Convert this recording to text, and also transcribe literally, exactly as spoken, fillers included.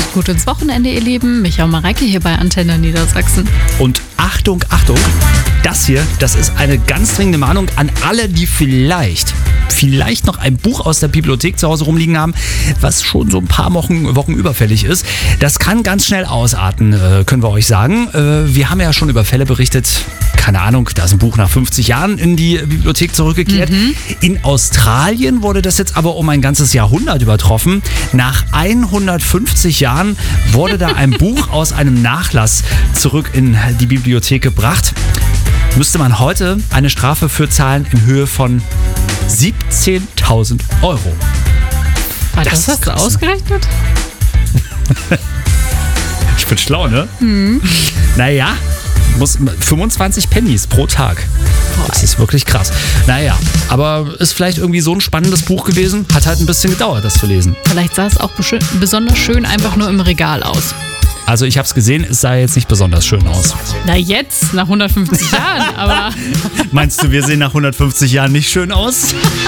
Gut ins Wochenende, ihr Lieben. Micha und Mareike hier bei Antenne Niedersachsen. Und Achtung, Achtung, das hier, das ist eine ganz dringende Mahnung an alle, die vielleicht, vielleicht noch ein Buch aus der Bibliothek zu Hause rumliegen haben, was schon so ein paar Wochen, Wochen überfällig ist. Das kann ganz schnell ausarten, äh, können wir euch sagen. Äh, wir haben ja schon über Fälle berichtet, keine Ahnung, da ist ein Buch nach fünfzig Jahren in die Bibliothek zurückgekehrt. Mhm. In Australien wurde das jetzt aber um ein ganzes Jahrhundert übertroffen. Nach hundertfünfzig Jahren wurde da ein Buch aus einem Nachlass zurück in die Bibliothek gebracht. Müsste man heute eine Strafe für zahlen in Höhe von siebzehntausend Euro. Ah, das, das hast du ausgerechnet? Ich bin schlau, ne? Mhm. Naja, muss fünfundzwanzig Pennies pro Tag. Das ist wirklich krass. Naja, aber ist vielleicht irgendwie so ein spannendes Buch gewesen. Hat halt ein bisschen gedauert, das zu lesen. Vielleicht sah es auch besonders schön einfach nur im Regal aus. Also ich habe es gesehen, es sah jetzt nicht besonders schön aus. Na jetzt, nach hundertfünfzig Jahren, aber... Meinst du, wir sehen nach hundertfünfzig Jahren nicht schön aus?